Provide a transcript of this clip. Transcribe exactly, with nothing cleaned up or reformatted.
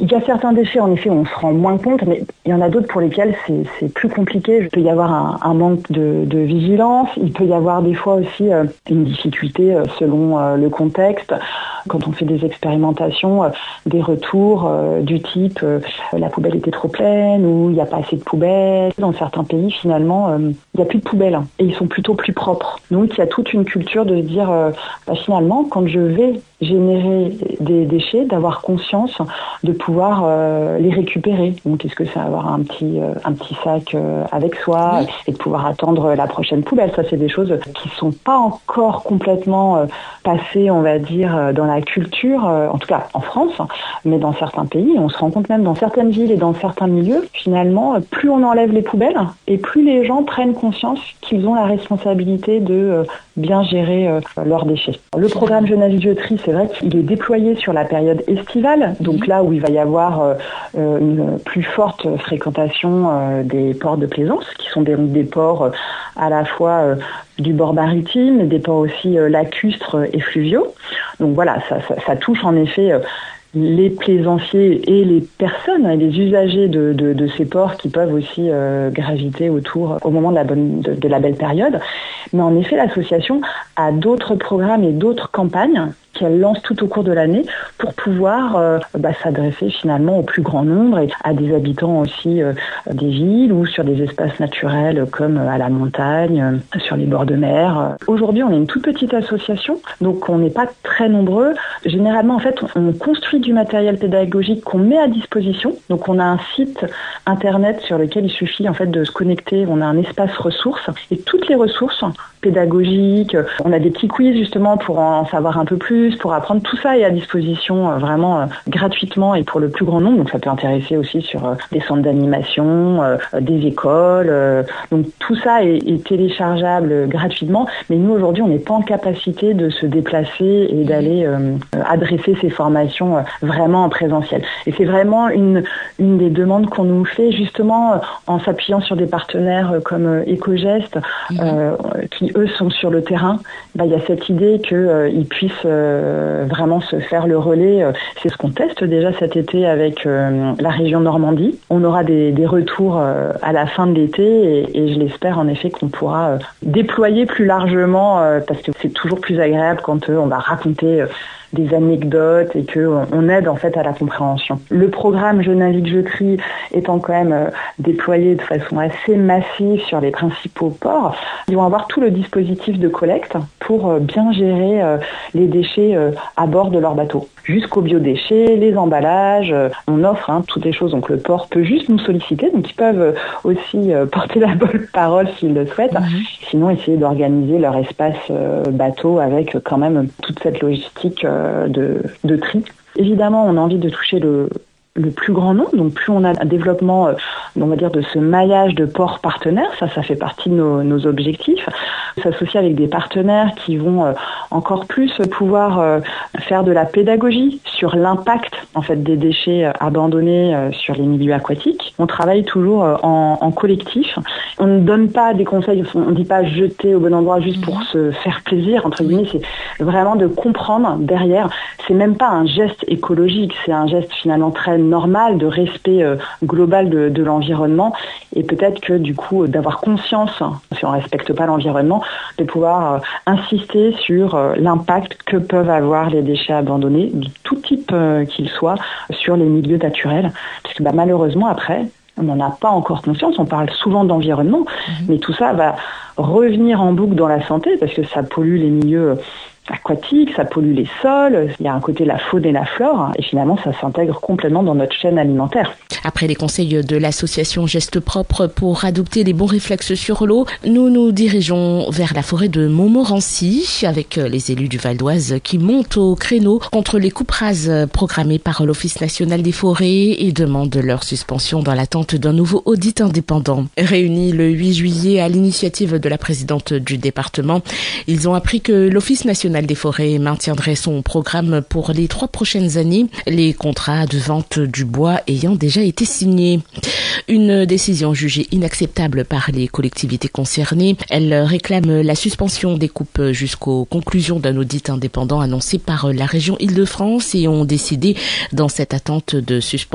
Il y a certains déchets, en effet, on se rend moins compte, mais il y en a d'autres pour lesquels c'est, c'est plus compliqué. Il peut y avoir un, un manque de, de vigilance. Il peut y avoir des fois aussi euh, une difficulté euh, selon euh, le contexte. Quand on fait des expérimentations, euh, des retours euh, du type euh, la poubelle était trop pleine ou il n'y a pas assez de poubelles. Dans certains pays, finalement, euh, il n'y a plus de poubelles et ils sont plutôt plus propres. Donc, il y a toute une culture de se dire, euh, bah, finalement, quand je vais générer des déchets, d'avoir conscience de pouvoir euh, les récupérer. Donc, est-ce que c'est avoir un petit euh, un petit sac euh, avec soi oui. et de pouvoir attendre la prochaine poubelle. Ça, c'est des choses qui sont pas encore complètement euh, passées, on va dire, dans la culture, euh, en tout cas en France, mais dans certains pays. On se rend compte même dans certaines villes et dans certains milieux, finalement, plus on enlève les poubelles et plus les gens prennent conscience qu'ils ont la responsabilité de euh, bien gérer euh, leurs déchets. Le programme Jeune Adulte Je Trie, c'est vrai qu'il est déployé sur la période estivale, donc là où il va y avoir euh, une plus forte fréquentation euh, des ports de plaisance, qui sont des, des ports euh, à la fois euh, du bord maritime, mais des ports aussi euh, lacustres et fluviaux. Donc voilà, ça, ça, ça touche en effet euh, les plaisanciers et les personnes, les usagers de, de, de ces ports qui peuvent aussi euh, graviter autour au moment de la, bonne, de, de la belle période. Mais en effet, l'association a d'autres programmes et d'autres campagnes qu'elle lance tout au cours de l'année pour pouvoir euh, bah, s'adresser finalement au plus grand nombre et à des habitants aussi euh, des villes ou sur des espaces naturels comme à la montagne, euh, sur les bords de mer. Aujourd'hui, on est une toute petite association, donc on n'est pas très nombreux. Généralement, en fait, on construit du matériel pédagogique qu'on met à disposition. Donc, on a un site internet sur lequel il suffit en fait de se connecter. On a un espace ressources et toutes les ressources pédagogiques. On a des petits quiz justement pour en savoir un peu plus, pour apprendre. Tout ça est à disposition euh, vraiment euh, gratuitement et pour le plus grand nombre. Donc ça peut intéresser aussi sur euh, des centres d'animation, euh, des écoles. Euh, donc tout ça est, est téléchargeable euh, gratuitement. Mais nous aujourd'hui, on n'est pas en capacité de se déplacer et d'aller euh, adresser ces formations euh, vraiment en présentiel. Et c'est vraiment une une des demandes qu'on nous fait justement euh, en s'appuyant sur des partenaires euh, comme euh, Ecogeste, euh, qui eux sont sur le terrain. Bah, il y a cette idée qu'ils euh, puissent euh, vraiment se faire le relais. C'est ce qu'on teste déjà cet été avec euh, la région Normandie. On aura des, des retours euh, à la fin de l'été et, et je l'espère en effet qu'on pourra euh, déployer plus largement euh, parce que c'est toujours plus agréable quand euh, on va raconter euh, des anecdotes et que on aide en fait à la compréhension. Le programme Jeune Adulte Je Trie étant quand même euh, déployé de façon assez massive sur les principaux ports, ils vont avoir tout le dispositif de collecte pour euh, bien gérer euh, les déchets euh, à bord de leur bateau. Jusqu'aux biodéchets, les emballages, euh, on offre hein, toutes les choses. Donc le port peut juste nous solliciter, donc ils peuvent euh, aussi euh, porter la bonne parole s'ils le souhaitent. Mm-hmm. Sinon, essayer d'organiser leur espace euh, bateau avec euh, quand même toute cette logistique euh, De, de tri. Évidemment, on a envie de toucher le, le plus grand nombre, donc plus on a un développement, euh, on va dire, de ce maillage de ports partenaires, ça, ça fait partie de nos, nos objectifs. S'associer avec des partenaires qui vont euh, encore plus pouvoir euh, faire de la pédagogie sur l'impact en fait des déchets euh, abandonnés euh, sur les milieux aquatiques. On travaille toujours euh, en, en collectif. On ne donne pas des conseils, on ne dit pas jeter au bon endroit juste pour se faire plaisir, entre guillemets, c'est vraiment de comprendre derrière. C'est même pas un geste écologique, c'est un geste finalement très normal de respect euh, global de, de l'environnement et peut-être que du coup d'avoir conscience, si on respecte pas l'environnement, de pouvoir euh, insister sur euh, l'impact que peuvent avoir les déchets abandonnés, de tout type euh, qu'ils soient, sur les milieux naturels. Parce que bah, malheureusement après, on n'en a pas encore conscience, on parle souvent d'environnement, mmh. mais tout ça va revenir en boucle dans la santé parce que ça pollue les milieux aquatique, ça pollue les sols, il y a un côté la faune et la flore, et finalement ça s'intègre complètement dans notre chaîne alimentaire. Après les conseils de l'association Gestes Propres pour adopter les bons réflexes sur l'eau, nous nous dirigeons vers la forêt de Montmorency avec les élus du Val d'Oise qui montent au créneau contre les coupes rases programmées par l'Office national des forêts et demandent leur suspension dans l'attente d'un nouveau audit indépendant. Réunis le huit juillet à l'initiative de la présidente du département, ils ont appris que l'Office national des forêts maintiendrait son programme pour les trois prochaines années, les contrats de vente du bois ayant déjà été signés. Une décision jugée inacceptable par les collectivités concernées. Elle réclame la suspension des coupes jusqu'aux conclusions d'un audit indépendant annoncé par la région Île-de-France et ont décidé dans cette attente de suspendre